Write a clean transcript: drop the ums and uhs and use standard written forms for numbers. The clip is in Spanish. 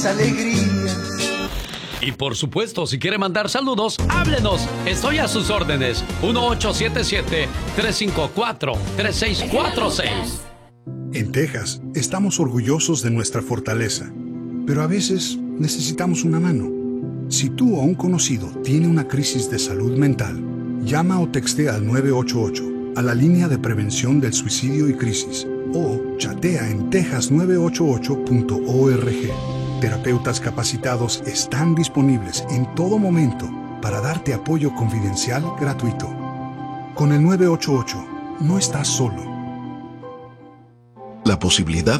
alegrías. Y por supuesto, si quiere mandar saludos, háblenos. Estoy a sus órdenes. 1877-354-3646. En Texas, estamos orgullosos de nuestra fortaleza, pero a veces necesitamos una mano. Si tú o un conocido tiene una crisis de salud mental, llama o textea al 988, a la línea de prevención del suicidio y crisis, o chatea en texas988.org. Terapeutas capacitados están disponibles en todo momento para darte apoyo confidencial gratuito. Con el 988, no estás solo. La posibilidad